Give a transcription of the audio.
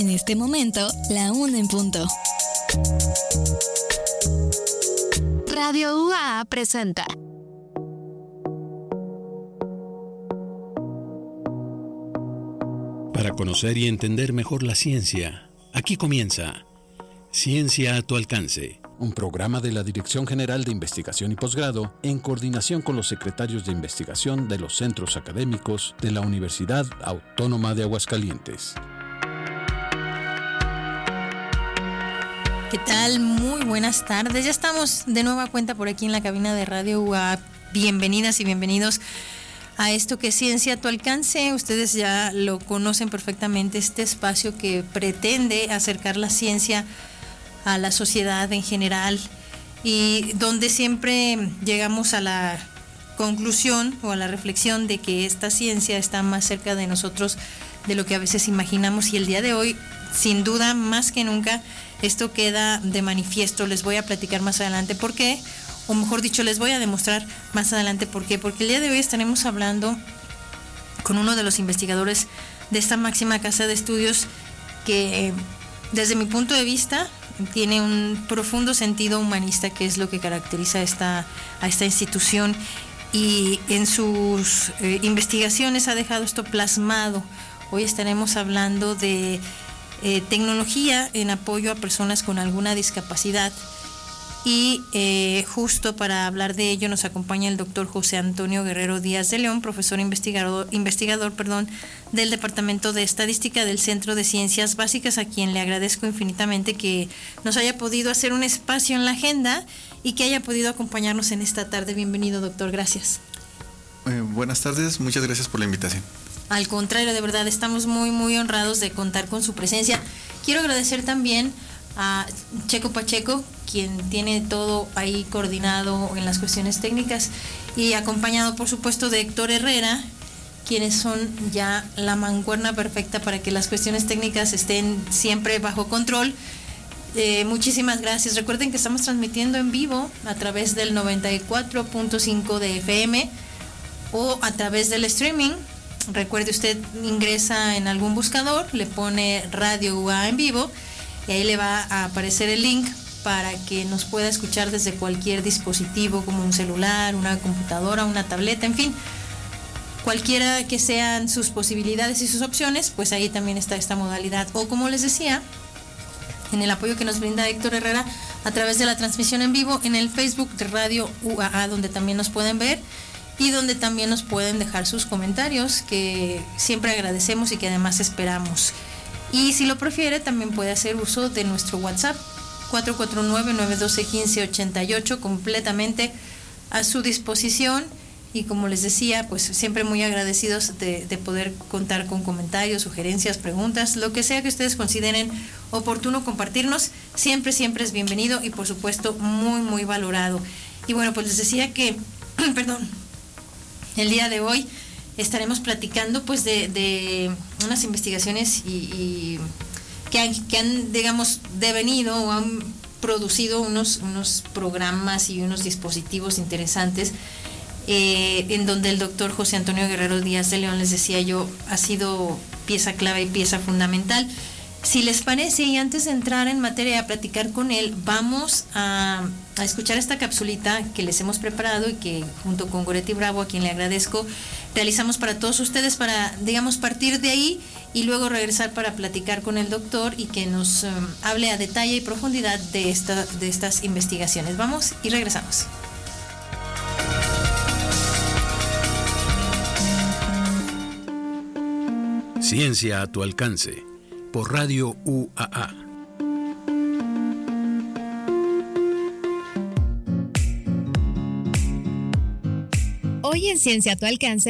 En este momento, la 1 en punto. Radio UAA presenta. Para conocer y entender mejor la ciencia, aquí comienza Ciencia a tu alcance, un programa de la Dirección General de Investigación y Posgrado en coordinación con los secretarios de investigación de los centros académicos de la Universidad Autónoma de Aguascalientes. ¿Qué tal? Muy buenas tardes. Ya estamos de nueva cuenta por aquí en la cabina de Radio UAA. Bienvenidas y bienvenidos a esto que es Ciencia a tu alcance. Ustedes ya lo conocen perfectamente, este espacio que pretende acercar la ciencia a la sociedad en general y donde siempre llegamos a la conclusión o a la reflexión de que esta ciencia está más cerca de nosotros de lo que a veces imaginamos, y el día de hoy, sin duda, más que nunca, esto queda de manifiesto. Les voy a platicar más adelante por qué, o mejor dicho, les voy a demostrar más adelante por qué, porque el día de hoy estaremos hablando con uno de los investigadores de esta máxima casa de estudios que, desde mi punto de vista, tiene un profundo sentido humanista, que es lo que caracteriza a esta institución, y en sus investigaciones ha dejado esto plasmado. Hoy estaremos hablando de tecnología en apoyo a personas con alguna discapacidad, y justo para hablar de ello nos acompaña el doctor José Antonio Guerrero Díaz de León, profesor investigador del Departamento de Estadística del Centro de Ciencias Básicas, a quien le agradezco infinitamente que nos haya podido hacer un espacio en la agenda y que haya podido acompañarnos en esta tarde. Bienvenido, doctor, gracias. Buenas tardes, muchas gracias por la invitación. Al contrario, de verdad, estamos muy honrados de contar con su presencia. Quiero agradecer también a Checo Pacheco, quien tiene todo ahí coordinado en las cuestiones técnicas, y acompañado por supuesto de Héctor Herrera, quienes son ya la mancuerna perfecta para que las cuestiones técnicas estén siempre bajo control. Muchísimas gracias. Recuerden que estamos transmitiendo en vivo a través del 94.5 de FM o a través del streaming. Recuerde, usted ingresa en algún buscador, le pone Radio UAA en vivo y ahí le va a aparecer el link para que nos pueda escuchar desde cualquier dispositivo, como un celular, una computadora, una tableta, en fin, cualquiera que sean sus posibilidades y sus opciones, pues ahí también está esta modalidad. O, como les decía, en el apoyo que nos brinda Héctor Herrera a través de la transmisión en vivo en el Facebook de Radio UAA, donde también nos pueden ver y donde también nos pueden dejar sus comentarios, que siempre agradecemos y que además esperamos. Y si lo prefiere, también puede hacer uso de nuestro WhatsApp 449-912-1588, completamente a su disposición. Y como les decía, pues siempre muy agradecidos de poder contar con comentarios, sugerencias, preguntas, lo que sea que ustedes consideren oportuno compartirnos, siempre es bienvenido y por supuesto muy valorado. Y bueno, pues les decía que el día de hoy estaremos platicando pues de unas investigaciones y que han, digamos, devenido o han producido unos programas y unos dispositivos interesantes, en donde el doctor José Antonio Guerrero Díaz de León, les decía yo, ha sido pieza clave y pieza fundamental. Si les parece, y antes de entrar en materia a platicar con él, vamos a escuchar esta capsulita que les hemos preparado y que junto con Goretti Bravo, a quien le agradezco, realizamos para todos ustedes, para, digamos, partir de ahí y luego regresar para platicar con el doctor y que nos hable a detalle y profundidad de estas investigaciones. Vamos y regresamos. Ciencia a tu alcance, por Radio UAA. Hoy en Ciencia a tu alcance